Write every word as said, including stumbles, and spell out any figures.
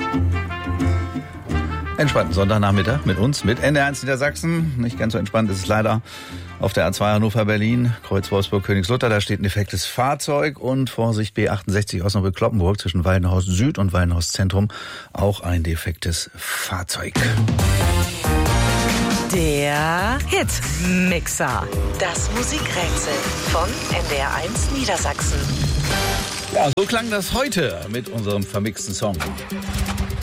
Entspannten Sonntagnachmittag mit uns, mit N D R eins Niedersachsen. Nicht ganz so entspannt ist es leider auf der A zwei Hannover-Berlin, Kreuz Wolfsburg-Königslutter. Da steht ein defektes Fahrzeug und Vorsicht B achtundsechzig Osnabrück-Kloppenburg zwischen Waldenhaus Süd und Waldenhaus Zentrum auch ein defektes Fahrzeug. Der Hitmixer. Das Musikrätsel von N D R eins Niedersachsen. Ja, so klang das heute mit unserem vermixten Song.